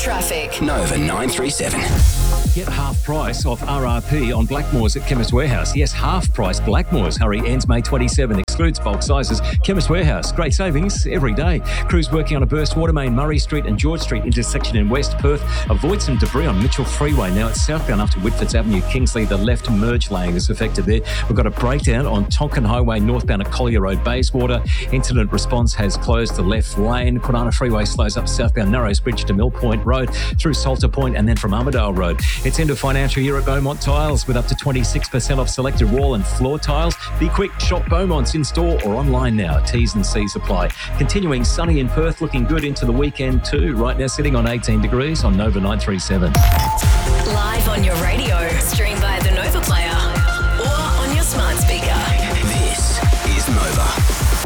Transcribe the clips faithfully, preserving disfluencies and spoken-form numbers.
Traffic. Nova nine three seven. Get half price off R R P on Blackmores at Chemist Warehouse. Yes, half price Blackmores. Hurry, ends May twenty-seventh. Excludes bulk sizes. Chemist Warehouse. Great savings every day. Crews working on a burst water main, Murray Street and George Street intersection in West Perth. Avoid some debris on Mitchell Freeway. Now it's southbound after Whitfords Avenue, Kingsley. The left merge lane is affected there. We've got a breakdown on Tonkin Highway northbound at Collier Road, Bayswater. Incident response has closed the left lane. Kwinana Freeway slows up southbound Narrows Bridge to Mill Point Road through Salter Point and then from Armidale Road. It's end of financial year at Beaumont Tiles with up to twenty-six percent off selected wall and floor tiles. Be quick, shop Beaumont's in store or online now. T's and C's apply. Continuing sunny in Perth, looking good into the weekend too. Right now sitting on eighteen degrees on Nova nine three seven. Live on your radio. Stream via the Nova Player or on your smart speaker. This is Nova.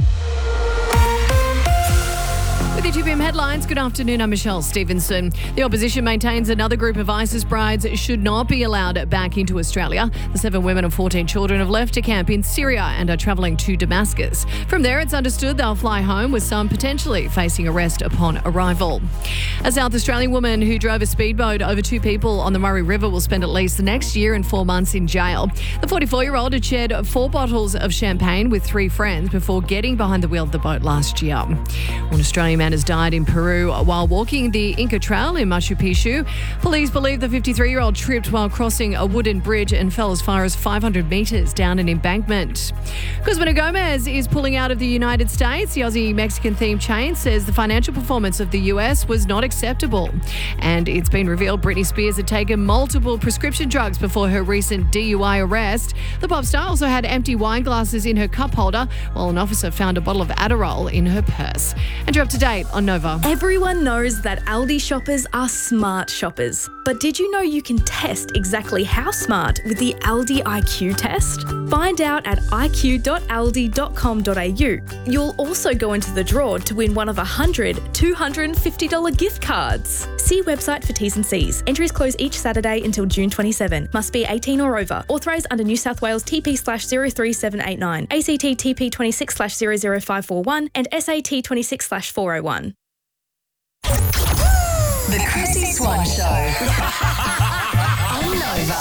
With your two P M headlines, good afternoon, I'm Michelle Stevenson. The opposition maintains another group of ISIS brides should not be allowed back into Australia. The seven women and fourteen children have left a camp in Syria and are travelling to Damascus. From there, it's understood they'll fly home, with some potentially facing arrest upon arrival. A South Australian woman who drove a speedboat over two people on the Murray River will spend at least the next year and four months in jail. The forty-four-year-old had shared four bottles of champagne with three friends before getting behind the wheel of the boat last year. One Australian man has died in Peru while walking the Inca Trail in Machu Picchu. Police believe the fifty-three-year-old tripped while crossing a wooden bridge and fell as far as five hundred metres down an embankment. Cosmina Gomez is pulling out of the United States. The Aussie-Mexican-themed chain says the financial performance of the U S was not acceptable. And it's been revealed Britney Spears had taken multiple prescription drugs before her recent D U I arrest. The pop star also had empty wine glasses in her cup holder, while an officer found a bottle of Adderall in her purse. And you're up to date on Nova. Everyone knows that Aldi shoppers are smart shoppers. But did you know you can test exactly how smart with the Aldi I Q test? Find out at i q dot aldi dot com dot a u. You'll also go into the draw to win one of one hundred two hundred fifty dollars gift cards. See website for T's and C's. Entries close each Saturday until June twenty-seventh. Must be eighteen or over. Authorised under New South Wales T P slash zero three seven eight nine, A C T T P twenty-six slash zero zero five four one and S A T twenty-six slash four oh one. The Chrissy Swan Show. On Nova.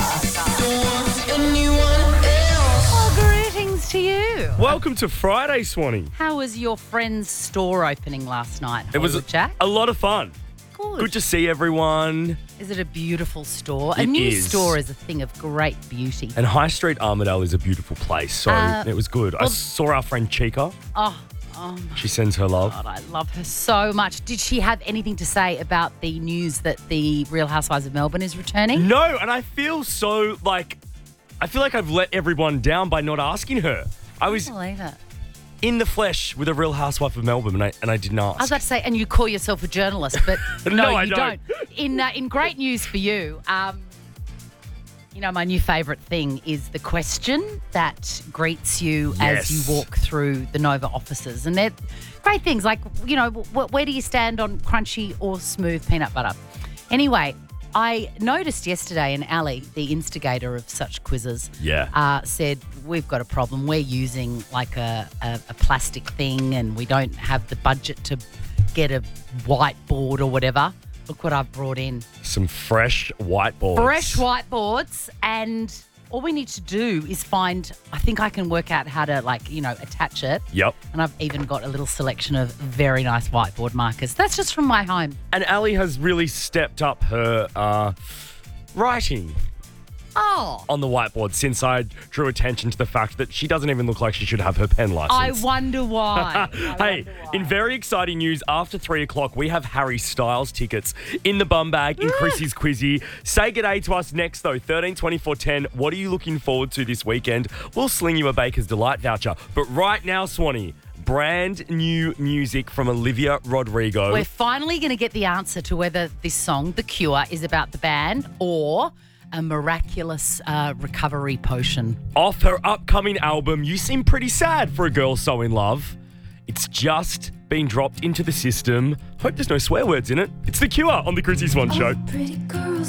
Oh, greetings to you. Welcome to Friday, Swanee. How was your friend's store opening last night? It was a, Jack? a lot of fun. Good. Good to see everyone. Is it a beautiful store? a It new is. store is a thing of great beauty. And High Street Armidale is a beautiful place, so Uh, it was good. I well- saw our friend Chica. Oh, oh my She sends her love. God, I love her so much. Did she have anything to say about the news that the Real Housewives of Melbourne is returning? No, and I feel so like, I feel like I've let everyone down by not asking her. I was I believe it. in the flesh with a Real Housewife of Melbourne, and I, and I didn't ask. I was about to say, and you call yourself a journalist, but no, No, I you don't. In uh, in great news for you, um, you know, my new favourite thing is the question that greets you Yes. as you walk through the Nova offices, and they're great things like, you know, wh- where do you stand on crunchy or smooth peanut butter? Anyway, I noticed yesterday, and Ali, the instigator of such quizzes, Yeah. uh, said, we've got a problem. We're using like a, a, a plastic thing and we don't have the budget to get a whiteboard or whatever. Look what I've brought in. Some fresh whiteboards. Fresh whiteboards, and all we need to do is find, I think I can work out how to, like, you know, attach it. Yep. And I've even got a little selection of very nice whiteboard markers. That's just from my home. And Ali has really stepped up her uh, writing Oh, on the whiteboard since I drew attention to the fact that she doesn't even look like she should have her pen license. I wonder why. I Hey, wonder why. in very exciting news, after three o'clock, we have Harry Styles tickets in the bum bag in Chrissy's Quizzy. Say g'day to us next, though. thirteen twenty-four ten. What are you looking forward to this weekend? We'll sling you a Baker's Delight voucher. But right now, Swanee, brand new music from Olivia Rodrigo. We're finally going to get the answer to whether this song, The Cure, is about the band or a miraculous uh, recovery potion. Off her upcoming album, You Seem Pretty Sad for a Girl So In Love. It's just been dropped into the system. Hope there's no swear words in it. It's The Cure on The Chrissy Swan Show. Pretty girl.